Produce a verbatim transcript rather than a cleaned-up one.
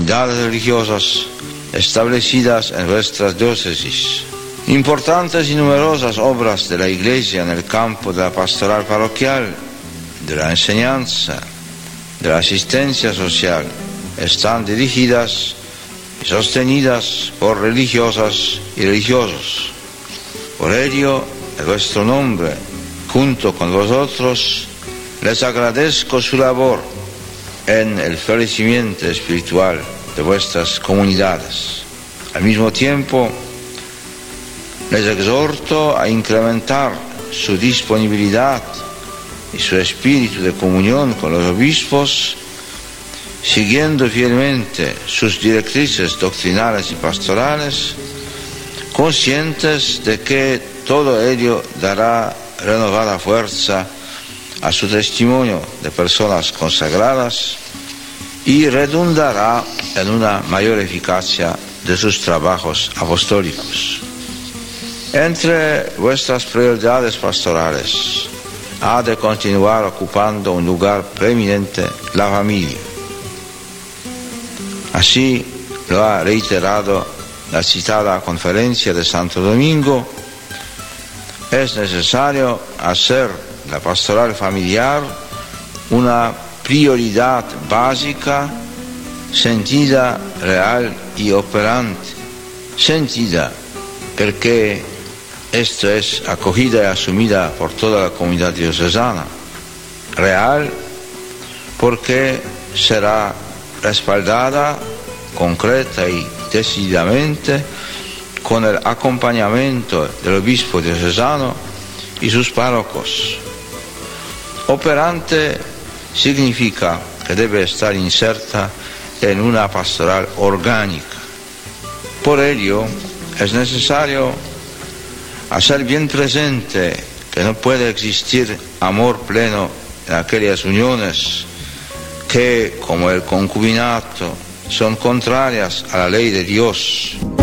comunidades religiosas establecidas en vuestras diócesis. Importantes y numerosas obras de la Iglesia en el campo de la pastoral parroquial, de la enseñanza, de la asistencia social, están dirigidas y sostenidas por religiosas y religiosos. Por ello, en vuestro nombre, junto con vosotros, les agradezco su labor en el florecimiento espiritual de vuestras comunidades. Al mismo tiempo, les exhorto a incrementar su disponibilidad y su espíritu de comunión con los obispos, siguiendo fielmente sus directrices doctrinales y pastorales, conscientes de que todo ello dará renovada fuerza a su testimonio de personas consagradas y redundará en una mayor eficacia de sus trabajos apostólicos. Entre vuestras prioridades pastorales ha de continuar ocupando un lugar preeminente la familia. Así lo ha reiterado la citada conferencia de Santo Domingo. Es necesario hacer la pastoral familiar una prioridad básica, sentida, real y operante. Sentida porque esto es acogida y asumida por toda la comunidad diocesana. Real porque será respaldada concreta y decididamente con el acompañamiento del obispo diocesano y sus párrocos. Operante significa que debe estar inserta en una pastoral orgánica. Por ello, es necesario hacer bien presente que no puede existir amor pleno en aquellas uniones que, como el concubinato, son contrarias a la ley de Dios.